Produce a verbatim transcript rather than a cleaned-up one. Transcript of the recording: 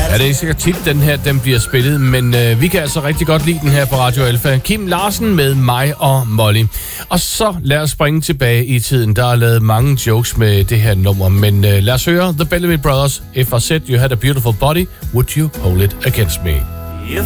Ja, det er sikkert tit, den her den bliver spillet, men øh, vi kan altså rigtig godt lide den her på Radio Alfa. Kim Larsen med mig og Molly. Og så lad os springe tilbage i tiden. Der er lavet mange jokes med det her nummer, men øh, lad os høre The Bellamy Brothers. If I said you had a beautiful body, would you hold it against me?